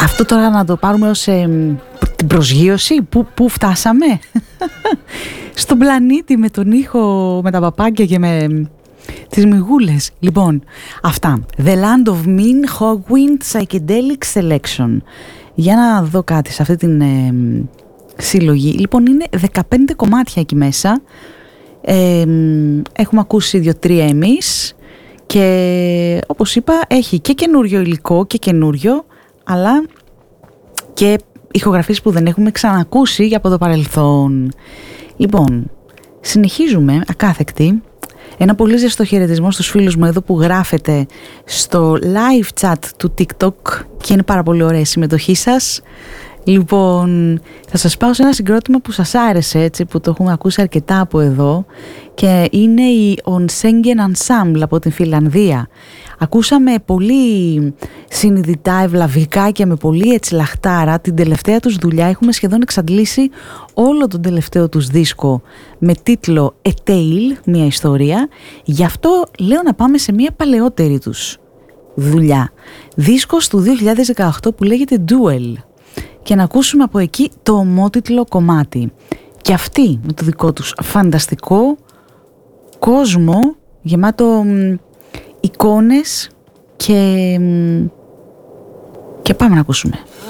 Αυτό τώρα να το πάρουμε ως την προσγείωση. Πού φτάσαμε? Στον πλανήτη με τον ήχο, με τα παπάκια και με τις μυγούλες. Λοιπόν, αυτά. The Land of Min Hogwind Psychedelic Selection. Για να δω κάτι σε αυτή την συλλογή. Λοιπόν, είναι 15 κομμάτια εκεί μέσα. Έχουμε ακούσει 2-3 εμείς. Και όπως είπα, έχει και καινούριο υλικό και καινούριο, αλλά και ηχογραφίες που δεν έχουμε ξανακούσει από το παρελθόν. Λοιπόν, συνεχίζουμε ακάθεκτη. Ένα πολύ ζεστό χαιρετισμό στους φίλους μου εδώ που γράφετε στο live chat του TikTok και είναι πάρα πολύ ωραία η συμμετοχή σας. Λοιπόν, θα σας πάω σε ένα συγκρότημα που σας άρεσε, έτσι, που το έχουμε ακούσει αρκετά από εδώ, και είναι η Onsengen Ensemble από την Φιλανδία. Ακούσαμε πολύ συνειδητά, ευλαβικά και με πολύ έτσι λαχτάρα την τελευταία τους δουλειά. Έχουμε σχεδόν εξαντλήσει όλο τον τελευταίο τους δίσκο με τίτλο A Tale, μια ιστορία. Γι' αυτό λέω να πάμε σε μια παλαιότερη τους δουλειά. Δίσκος του 2018 που λέγεται Duel. Και να ακούσουμε από εκεί το ομότιτλο κομμάτι. Και αυτοί με το δικό τους φανταστικό κόσμο γεμάτο εικόνες και πάμε να ακούσουμε.